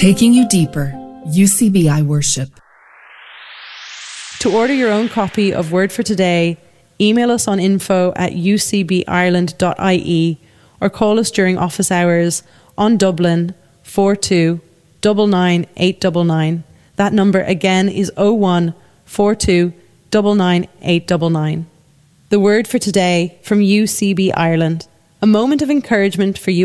Taking you deeper, UCB Worship. To order your own copy of Word for Today, email us on info@ucbireland.ie or call us during office hours on Dublin 42 99 899. That number again is 01 42 99 899. The Word for Today from UCB Ireland. A moment of encouragement for you